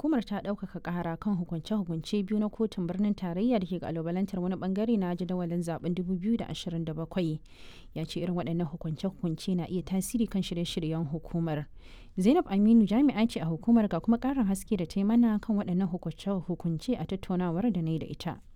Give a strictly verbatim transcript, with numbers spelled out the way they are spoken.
hukumar ta ɗaukaka ƙara kan hukunce-hukunce biyu na kotun birnin tarayya da ke ƙalubalantar wani bangare na jadawalin zaben dubu biyu da ashirin da bakwai. Ya ce irin waɗannan hukunce-hukunce na iya tasiri kan shirye-shiryen hukumar. Zainab Aminu jami'a ce a hukumar ga kuma ƙarin haske da ta yi mana kan waɗannan hukunce-hukunce a tattaunawar da na yi da ita.